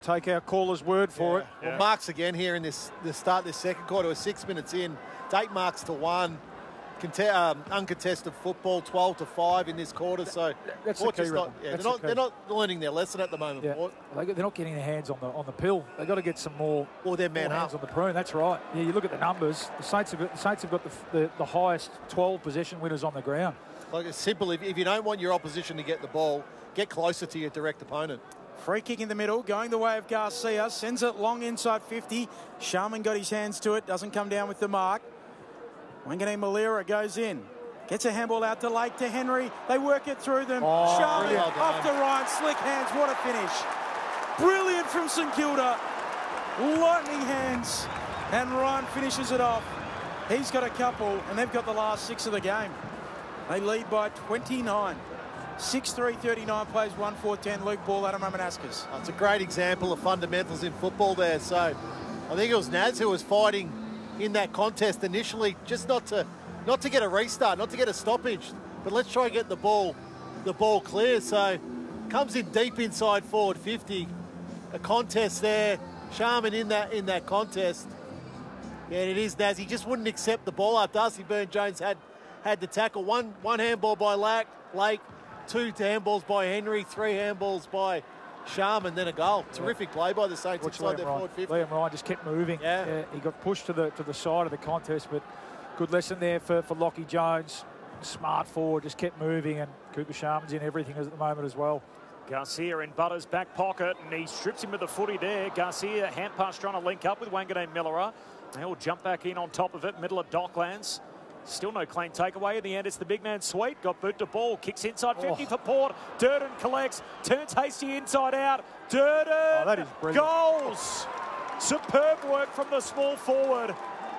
Take our caller's word for it. Well, marks again here in the start of this second quarter. We're 6 minutes in. 8 marks to 1. Uncontested football, 12-5 in this quarter. So that's the key. They're not learning their lesson at the moment. Yeah. They're not getting their hands on the pill. They've got to get some more. Or their man hands up on the prune. That's right. Yeah, you look at the numbers. The Saints have got the highest 12 possession winners on the ground. Like it's simple. If you don't want your opposition to get the ball, get closer to your direct opponent. Free kick in the middle, going the way of Garcia. Sends it long inside 50. Sharman got his hands to it. Doesn't come down with the mark. Wanganeen Malira goes in. Gets a handball out to Lake, to Henry. They work it through them. Sharman off to Ryan. Slick hands. What a finish. Brilliant from St Kilda. Lightning hands. And Ryan finishes it off. He's got a couple, and they've got the last 6 of the game. They lead by 29. 6-3, 39 plays, 1-4-10. Luke Ball, Adam Romanaskas. It's a great example of fundamentals in football there. So I think it was Naz who was fighting in that contest initially, just not to get a restart, not to get a stoppage, but let's try and get the ball clear. So comes in deep inside forward 50. A contest there. Sharman in that contest. Yeah, it is Naz. He just wouldn't accept the ball up. Darcy Byrne-Jones had the tackle. One handball by Lake. 2 handballs by Henry, 3 handballs by Sharman, then a goal. Terrific play by the Saints inside their forward 50. Liam Ryan just kept moving. Yeah. He got pushed to the side of the contest, but good lesson there for Lockie Jones. Smart forward, just kept moving, and Cooper Sharman's in everything at the moment as well. Garcia in Butters' back pocket, and he strips him with the footy there. Garcia, hand pass trying to link up with Wanganeen Millera. They'll jump back in on top of it, middle of Docklands. Still no clean takeaway. In the end, it's the big man Sweet. Got boot to ball. Kicks inside 50 for Port. Durden collects. Turns Hasty inside out. Durden. That is brilliant. Goals. Superb work from the small forward.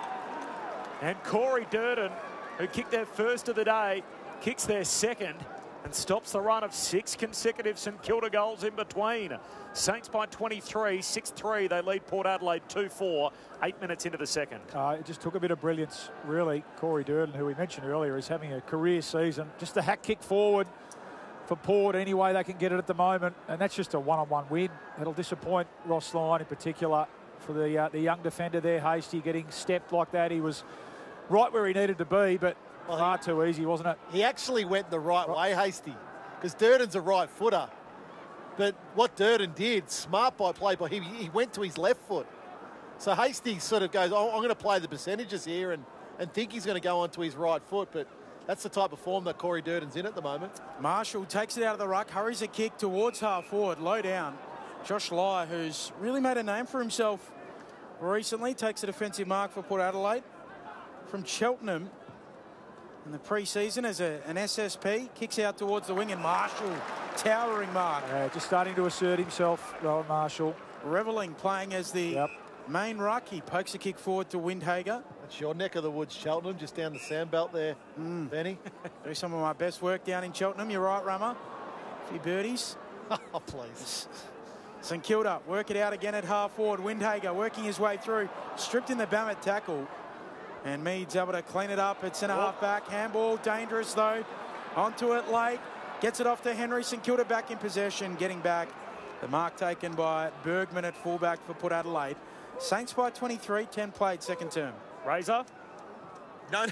And Corey Durden, who kicked their first of the day, kicks their second and stops the run of 6 consecutive St Kilda goals in between. Saints by 23, 6-3. They lead Port Adelaide 2-4, 8 minutes into the second. It just took a bit of brilliance, really. Corey Durden, who we mentioned earlier, is having a career season. Just a hack kick forward for Port any way they can get it at the moment. And that's just a one-on-one win. It'll disappoint Ross Lyon in particular for the young defender there, Hasty, getting stepped like that. He was right where he needed to be, but far too easy, wasn't it? He actually went the right way, Hasty, because Durden's a right footer. But what Durden did, smart play by him, he went to his left foot. So Hasty sort of goes, I'm going to play the percentages here and think he's going to go onto his right foot. But that's the type of form that Corey Durden's in at the moment. Marshall takes it out of the ruck, hurries a kick towards half forward, low down. Josh Lye, who's really made a name for himself recently, takes a defensive mark for Port Adelaide. From Cheltenham in the pre-season as an SSP, kicks out towards the wing, and Marshall, towering mark. Just starting to assert himself, Rowan Marshall. Reveling, playing as the main ruck. He pokes a kick forward to Windhager. That's your neck of the woods, Cheltenham, just down the sandbelt there, Benny. Do some of my best work down in Cheltenham. You're right, Rummer. A few birdies. Oh, please. St Kilda work it out again at half forward. Windhager working his way through. Stripped in the Bammett tackle. And Meads able to clean it up at centre-half back. Handball, dangerous though. Onto it, Lake. Gets it off to Henry. St Kilda back in possession. Getting back. The mark taken by Bergman at fullback for Port Adelaide. Saints by 23, 10 played, second term. Razor? No.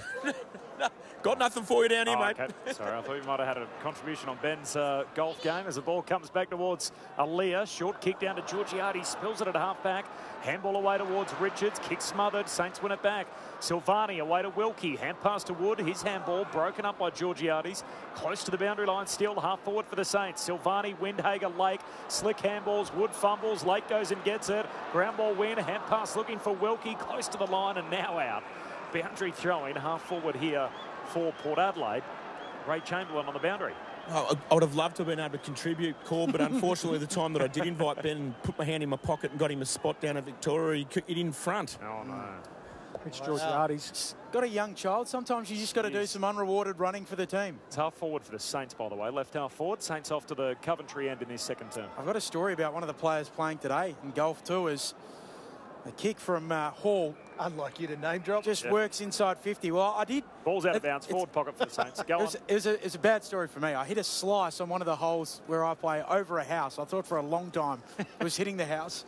Got nothing for you down here, mate. Okay. Sorry, I thought you might have had a contribution on Ben's golf game as the ball comes back towards Aaliyah. Short kick down to Georgiades, spills it at half-back. Handball away towards Richards, kick smothered, Saints win it back. Silvani away to Wilkie, hand pass to Wood, his handball broken up by Georgiades. Close to the boundary line still, half forward for the Saints. Silvani, Windhager, Lake, slick handballs, Wood fumbles, Lake goes and gets it. Ground ball win, hand pass looking for Wilkie, close to the line and now out. Boundary throw in, half forward here for Port Adelaide. Ray Chamberlain on the boundary. Oh, I would have loved to have been able to contribute, Corb, but unfortunately the time that I did invite Ben and put my hand in my pocket and got him a spot down at Victoria, he kicked it in front. Oh, no. It's Georgiades. Got a young child. Sometimes you just got to do some unrewarded running for the team. It's half forward for the Saints, by the way. Left half forward. Saints off to the Coventry end in this second term. I've got a story about one of the players playing today in golf too. Is a kick from Hall. Unlike you to name drop. Just works inside 50. Well, I did Ball's out of bounds, forward pocket for the Saints. Go on. It was a bad story for me. I hit a slice on one of the holes where I play over a house. I thought for a long time it was hitting the house.